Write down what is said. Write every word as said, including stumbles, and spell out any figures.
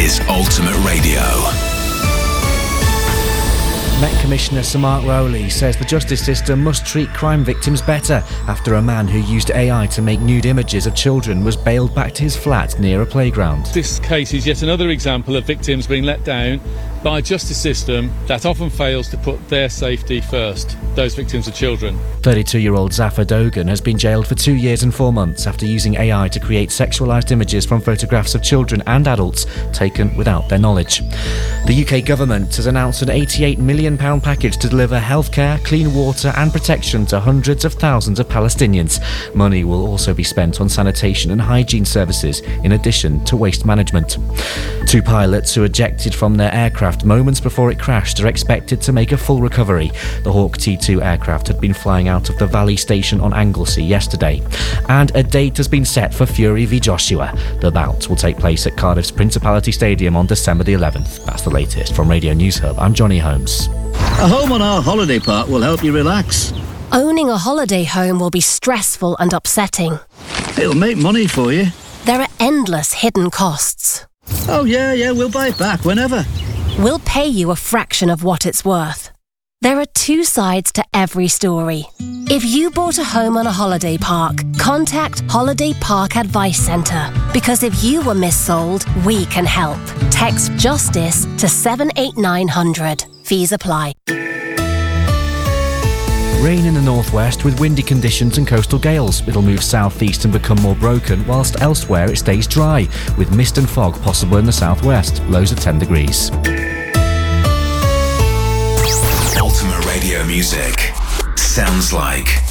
is Ultimate Radio. Met Commissioner Sir Mark Rowley says the justice system must treat crime victims better after a man who used A I to make nude images of children was bailed back to his flat near a playground. This case is yet another example of victims being let down by a justice system that often fails to put their safety first. Those victims are children. thirty-two-year-old Zafar Dogan has been jailed for two years and four months after using A I to create sexualised images from photographs of children and adults taken without their knowledge. The U K government has announced an eighty-eight million pounds package to deliver healthcare, clean water and protection to hundreds of thousands of Palestinians. Money will also be spent on sanitation and hygiene services, in addition to waste management. Two pilots who ejected from their aircraft moments before it crashed are expected to make a full recovery. The Hawk T two aircraft had been flying out of the Valley Station on Anglesey yesterday. And a date has been set for Fury v Joshua. The bout will take place at Cardiff's Principality Stadium on December the eleventh. That's the latest from Radio News Hub. I'm Johnny Holmes. A home on our holiday park will help you relax. Owning a holiday home will be stressful and upsetting. It'll make money for you. There are endless hidden costs. Oh yeah, yeah, we'll buy it back whenever. We'll pay you a fraction of what it's worth. There are two sides to every story. If you bought a home on a holiday park, contact Holiday Park Advice Centre. Because if you were missold, we can help. Text JUSTICE to seven eight nine hundred. Fees apply. Rain in the northwest with windy conditions and coastal gales. It'll move southeast and become more broken, whilst elsewhere it stays dry, with mist and fog possible in the southwest. Lows of ten degrees. Ultimate Radio music sounds like